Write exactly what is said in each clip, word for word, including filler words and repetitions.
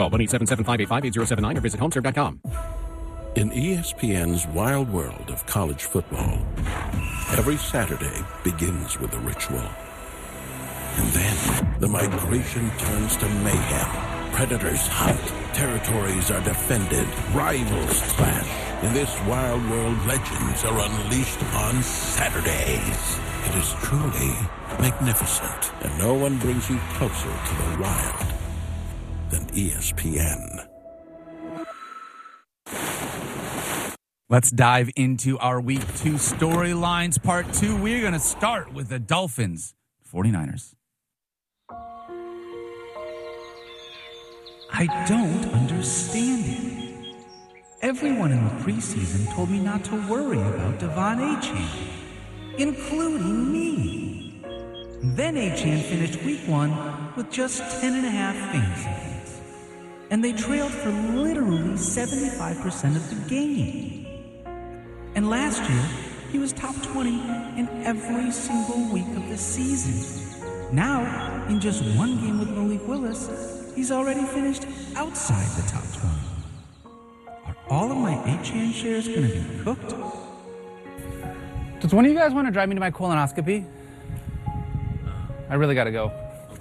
Call one eight seven seven, five eight five, eight zero seven nine or visit homeserve dot com. In E S P N's wild world of college football, every Saturday begins with a ritual. And then the migration turns to mayhem. Predators hunt, territories are defended, rivals clash. In this wild world, legends are unleashed on Saturdays. It is truly magnificent, and no one brings you closer to the wild than E S P N. Let's dive into our week two storylines. Part two, we're going to start with the Dolphins, forty-niners. I don't understand it. Everyone in the preseason told me not to worry about Devon Achane, including me. Then Achane finished week one with just ten and a half fantasy points. And they trailed for literally seventy-five percent of the game. And last year, he was top twenty in every single week of the season. Now, in just one game with Malik Willis, he's already finished outside the top twenty. Are all of my Achane shares going to be cooked? Does one of you guys want to drive me to my colonoscopy? I really got to go.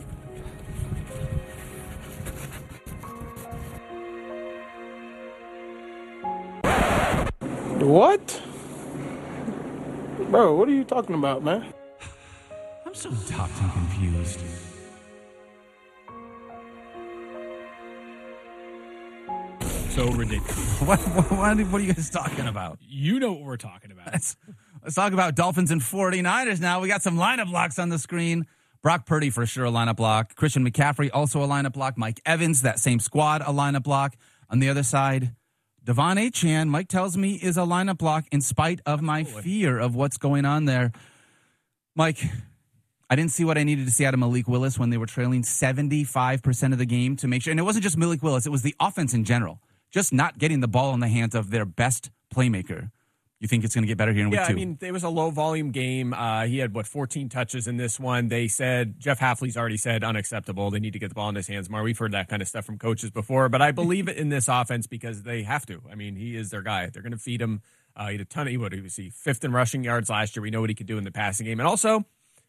What? Bro, what are you talking about, man? I'm so topped and confused. So ridiculous. What, what, what are you guys talking about? You know what we're talking about. Let's, let's talk about Dolphins and forty-niners now. We got some lineup locks on the screen. Brock Purdy, for sure, a lineup block. Christian McCaffrey, also a lineup block. Mike Evans, that same squad, a lineup block. On the other side, Devon Achane, Mike tells me, is a lineup block in spite of my fear of what's going on there. Mike, I didn't see what I needed to see out of Malik Willis when they were trailing seventy-five percent of the game to make sure. And it wasn't just Malik Willis, it was the offense in general. Just not getting the ball in the hands of their best playmaker. You think it's going to get better here in week yeah, two? I mean, it was a low-volume game. Uh, he had, what, fourteen touches in this one. They said, Jeff Hafley's already said, unacceptable. They need to get the ball in his hands more. We've heard that kind of stuff from coaches before, but I believe it in this offense because they have to. I mean, he is their guy. They're going to feed him. Uh, he had a ton of, what, he was he fifth in rushing yards last year. We know what he could do in the passing game. And also,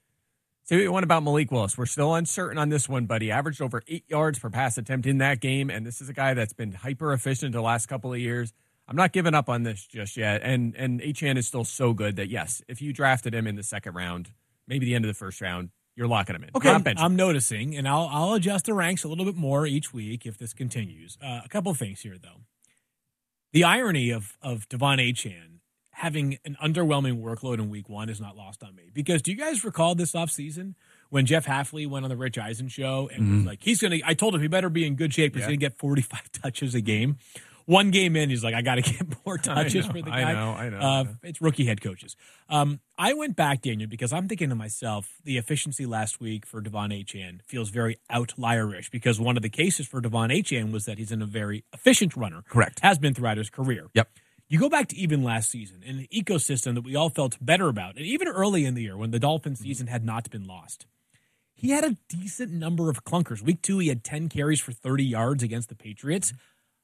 say what you want about Malik Willis. We're still uncertain on this one, but he averaged over eight yards per pass attempt in that game, and this is a guy that's been hyper-efficient the last couple of years. I'm not giving up on this just yet, and and Achane is still so good that, yes, if you drafted him in the second round, maybe the end of the first round, you're locking him in. Okay, I'm, I'm noticing, and I'll I'll adjust the ranks a little bit more each week if this continues. Uh, a couple of things here, though. The irony of, of Devon Achane having an underwhelming workload in week one is not lost on me. Because do you guys recall this offseason when Jeff Hafley went on the Rich Eisen show and mm-hmm. was like, he's going to, I told him he better be in good shape because yeah. he's going to get forty-five touches a game. One game in, he's like, I got to get more touches know, for the guy. I know, I know. Uh, it's rookie head coaches. Um, I went back, Daniel, because I'm thinking to myself, the efficiency last week for Devon Achane feels very outlierish because one of the cases for Devon Achane was that he's in a very efficient runner. Correct. Has been throughout his career. Yep. You go back to even last season in an ecosystem that we all felt better about, and even early in the year when the Dolphins season had not been lost. He had a decent number of clunkers. Week two, he had ten carries for thirty yards against the Patriots.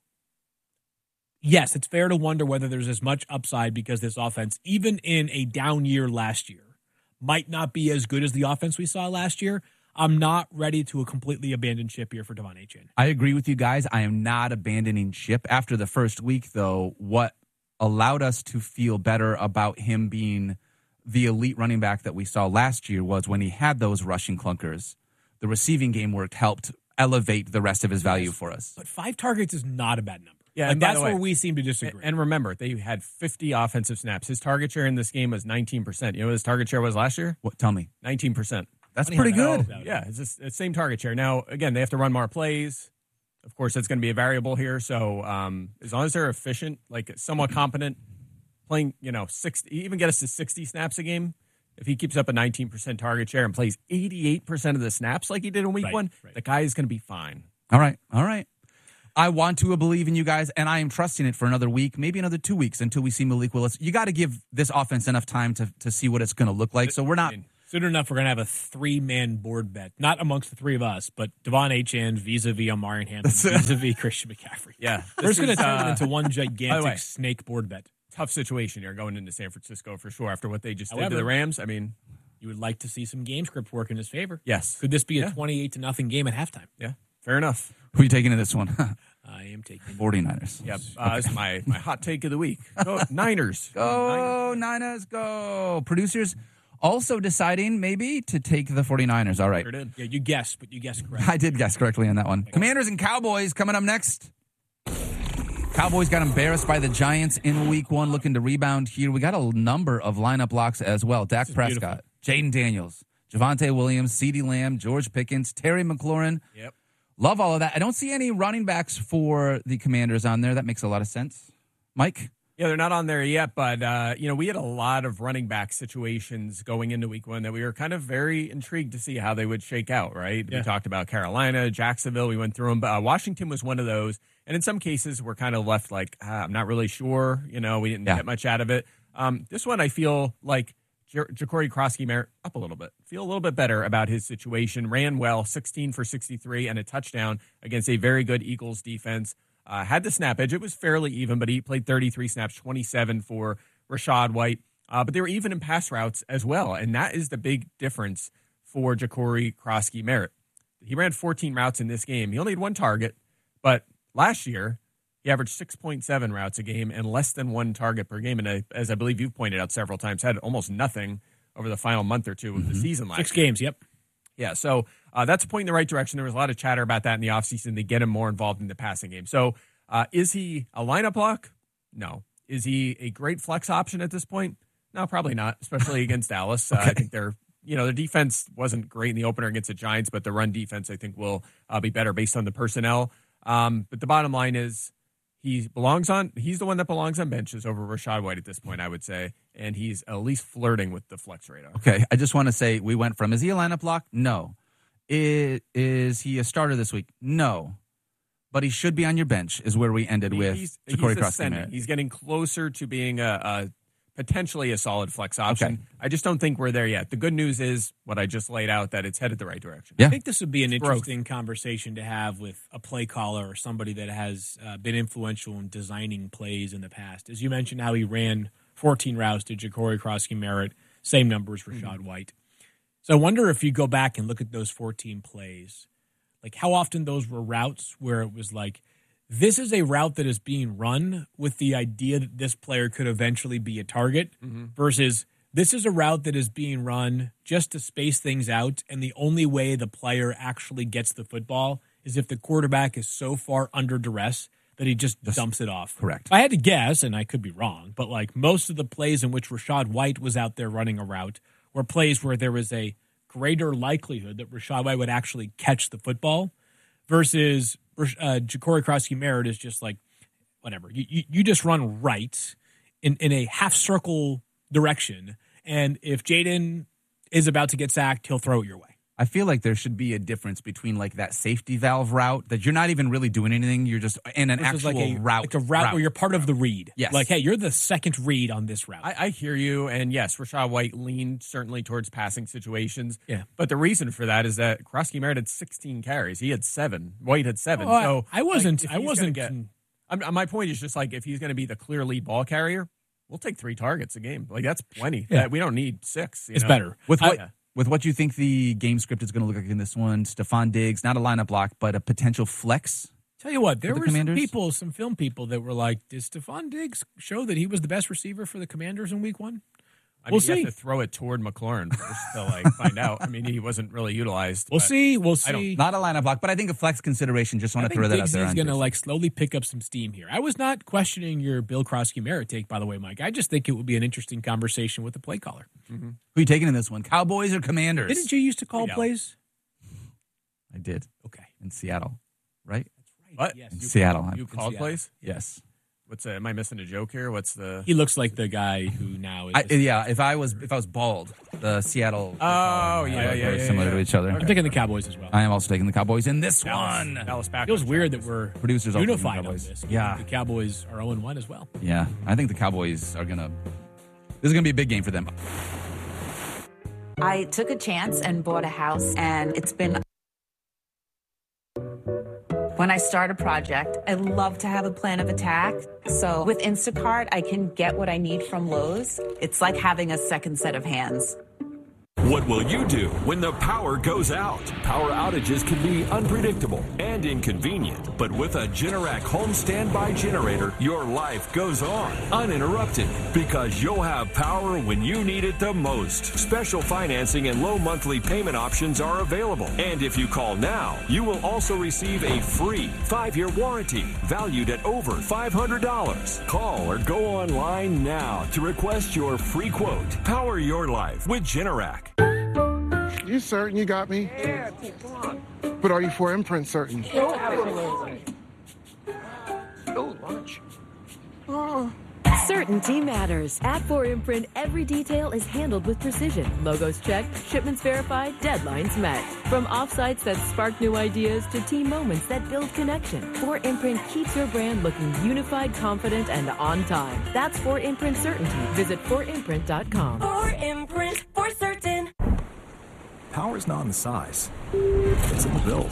Yes, it's fair to wonder whether there's as much upside because this offense, even in a down year last year, might not be as good as the offense we saw last year. I'm not ready to completely abandon ship here for Devon Achane. I agree with you guys. I am not abandoning ship. After the first week, though, what allowed us to feel better about him being the elite running back that we saw last year was when he had those rushing clunkers. The receiving game work helped elevate the rest of his value for us. But five targets is not a bad number. Yeah, and that's way, where we seem to disagree. And remember, they had fifty offensive snaps. His target share in this game was nineteen percent. You know what his target share was last year? What? Tell me. nineteen percent. That's pretty good. Yeah, it's the it's same target share. Now, again, they have to run more plays. Of course, that's going to be a variable here. So um, as long as they're efficient, like somewhat competent, playing, you know, sixty, even get us to sixty snaps a game, if he keeps up a nineteen percent target share and plays eighty-eight percent of the snaps like he did in week right, one, right. the guy is going to be fine. All right. All right. I want to believe in you guys, and I am trusting it for another week, maybe another two weeks until we see Malik Willis. You got to give this offense enough time to, to see what it's going to look like. So we're not Soon enough, we're going to have a three-man board bet. Not amongst the three of us, but Devon Achane vis-a-vis Omarion Hampton vis-a-vis Christian McCaffrey. Yeah. We're just going to turn uh, it into one by gigantic the way, snake board bet. tough situation here going into San Francisco for sure after what they just did However, to the Rams. I mean, you would like to see some game script work in his favor. yes. Could this be a Yeah. twenty-eight to nothing game at halftime? Yeah, fair enough. Who are you taking in this one? I am taking 49ers. Yep. Uh, This is my, my hot take of the week. Go Niners. Go, Niners, go. Producers also deciding maybe to take the 49ers. All right. Sure did. Yeah, you guessed, but you guessed correct. I did guess correctly on that one. Commanders and Cowboys coming up next. Cowboys got embarrassed by the Giants in week one, looking to rebound here. We got a number of lineup locks as well. Dak Prescott, Jaden Daniels, Javonte Williams, CeeDee Lamb, George Pickens, Terry McLaurin. Yep. Love all of that. I don't see any running backs for the Commanders on there. That makes a lot of sense. Mike? Yeah, they're not on there yet, but, uh, you know, we had a lot of running back situations going into week one that we were kind of very intrigued to see how they would shake out, right? Yeah. We talked about Carolina, Jacksonville. We went through them. But, uh, Washington was one of those. And in some cases, we're kind of left like, ah, I'm not really sure. You know, we didn't Yeah. get much out of it. Um, this one, I feel like J- Ja'Cory Krosky up a little bit. Feel a little bit better about his situation. Ran well, sixteen for sixty-three and a touchdown against a very good Eagles defense. Uh, had the snap edge. It was fairly even, but he played thirty-three snaps, twenty-seven for Rashad White. Uh, but they were even in pass routes as well, and that is the big difference for Ja'Cory Krosky Merritt. He ran fourteen routes in this game. He only had one target, but last year he averaged six point seven routes a game and less than one target per game. And I, as I believe you've pointed out several times, had almost nothing over the final month or two of the season last Six year. games, yep. Yeah, so uh, that's a point in the right direction. There was a lot of chatter about that in the offseason. They get him more involved in the passing game. So uh, is he a lineup lock? No. Is he a great flex option at this point? No, probably not, especially against Dallas. Uh, I think they're, you know, their defense wasn't great in the opener against the Giants, but the run defense, I think, will uh, be better based on the personnel. Um, but the bottom line is he belongs on, he's the one that belongs on benches over Rashad White at this point, I would say. And he's at least flirting with the flex radar. Okay, I just want to say we went from, is he a lineup lock? No. Is, is he a starter this week? No. But he should be on your bench is where we ended with he's, Ja'Cory he's Krosky ascending. Merritt. He's getting closer to being a, a potentially a solid flex option. Okay. I just don't think we're there yet. The good news is what I just laid out, that it's headed the right direction. Yeah. I think this would be an It's growth. interesting conversation to have with a play caller or somebody that has uh, been influential in designing plays in the past. As you mentioned, how he ran fourteen routes to Ja'Cory Krosky Merritt, same numbers for Rashad White. So I wonder if you go back and look at those fourteen plays, like how often those were routes where it was like, this is a route that is being run with the idea that this player could eventually be a target versus this is a route that is being run just to space things out. And the only way the player actually gets the football is if the quarterback is so far under duress that he just dumps it off. Correct. If I had to guess, and I could be wrong, but like most of the plays in which Rashad White was out there running a route were plays where there was a greater likelihood that Rashad White would actually catch the football versus uh, Ja'Cory Krosky Merritt is just like, whatever. You, you, you just run right in, in a half circle direction. And if Jaden is about to get sacked, he'll throw it your way. I feel like there should be a difference between like that safety valve route that you're not even really doing anything. You're just in an Versus actual like a route. Like a route, where you're part of the read. Yes. Like, hey, you're the second read on this route. I, I hear you, and yes, Rashad White leaned certainly towards passing situations. Yeah. But the reason for that is that Krosky Merritt had sixteen carries. He had seven. White had seven. Oh, I- so I wasn't- like, if I he's wasn't gonna Get, con- I'm, my point is just like if he's going to be the clear lead ball carrier, we'll take three targets a game. Like that's plenty. Yeah. That, we don't need six. You It's know? better. With I- what with what you think the game script is going to look like in this one, Stephon Diggs, not a lineup lock, but a potential flex. Tell you what, there the were some Commanders? people, some film people that were like, did Stephon Diggs show that he was the best receiver for the Commanders in week one? I We'll mean, you see. have to throw it toward McLaurin first to like find out. I mean, he wasn't really utilized. We'll but see. We'll I don't- see. Not a lineup lock, but I think a flex consideration. Just want I to think throw that out Diggs there. is on going to Jason. like slowly pick up some steam here. I was not questioning your Bill Krosky Merritt take, by the way, Mike. I just think it would be an interesting conversation with the play caller. Who are you taking in this one? Cowboys or Commanders? Didn't you used to call Yeah. plays? I did Okay. in Seattle, right? What? Yes. In You- Seattle. You I- called Seattle. plays? yes. What's uh, am I missing a joke here? What's the? He looks like the guy who now is. I, yeah, if I was if I was bald, the Seattle. Oh, yeah, are yeah, very yeah, similar yeah. to each other. I'm picking the Cowboys as well. I am also taking the Cowboys in this one. Dallas back. Feels on weird track. that we're Producers also taking the unified on Cowboys. this. Yeah. The Cowboys are oh and one as well. Yeah, I think the Cowboys are gonna. This is gonna be a big game for them. I took a chance and bought a house, and it's been... When I start a project, I love to have a plan of attack. So with Instacart, I can get what I need from Lowe's. It's like having a second set of hands. What will you do when the power goes out? Power outages can be unpredictable and inconvenient, but with a Generac home standby generator, your life goes on uninterrupted because you'll have power when you need it the most. Special financing and low monthly payment options are available. And if you call now, you will also receive a free five-year warranty valued at over five hundred dollars. Call or go online now to request your free quote. Power your life with Generac. You certain you got me? Yeah, come on. But are you for imprint certain? Oh, absolutely. Oh, lunch. Oh. Certainty matters. At four Imprint, every detail is handled with precision. Logos checked, shipments verified, deadlines met. From offsites that spark new ideas to team moments that build connection, four Imprint keeps your brand looking unified, confident, and on time. That's four Imprint Certainty. Visit four imprint dot com. four Imprint, for certain. Power's not in the size. It's in the build.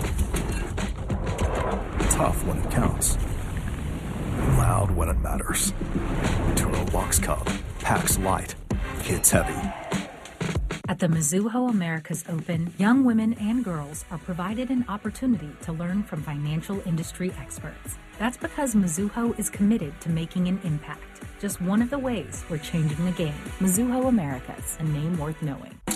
Tough when it counts. Loud when it matters. Turo Box Cub packs light, hits heavy. At the Mizuho Americas Open, young women and girls are provided an opportunity to learn from financial industry experts. That's because Mizuho is committed to making an impact. Just one of the ways we're changing the game. Mizuho Americas, a name worth knowing.